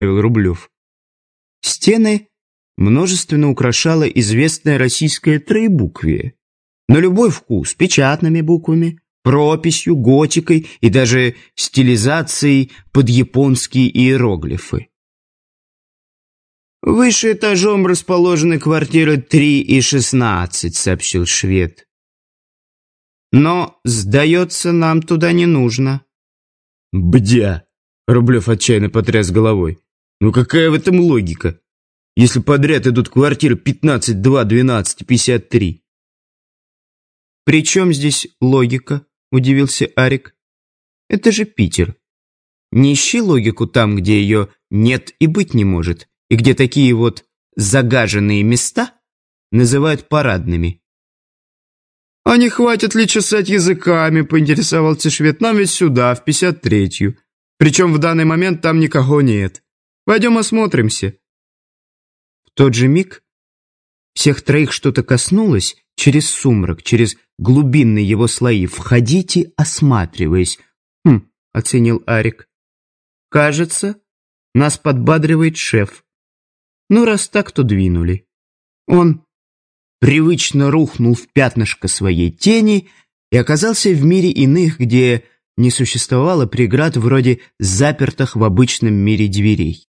Рублев. Стены множественно украшало известное российское троебуквие. На любой вкус, печатными буквами, прописью, готикой и даже стилизацией под японские иероглифы. «Выше этажом расположены квартиры 3 и 16», — сообщил швед. «Но, сдается, нам туда не нужно». «Бдя!» — Рублев отчаянно потряс головой. «Ну какая в этом логика? Если подряд идут квартиры 15, 2, 12 и 53». «При чем здесь логика?» — удивился Арик. «Это же Питер. Не ищи логику там, где ее нет и быть не может, и где такие вот загаженные места называют парадными». «А не хватит ли чесать языками?» — поинтересовался швед. «Нам ведь сюда, в 53-ю. Причем в данный момент там никого нет. Пойдем осмотримся». В тот же миг всех троих что-то коснулось через сумрак, через глубинные его слои. «Входите, осматриваясь». «Хм», — оценил Арик. «Кажется, нас подбадривает шеф. Ну, раз так, то двинули». Он привычно рухнул в пятнышко своей тени и оказался в мире иных, где не существовало преград вроде запертых в обычном мире дверей.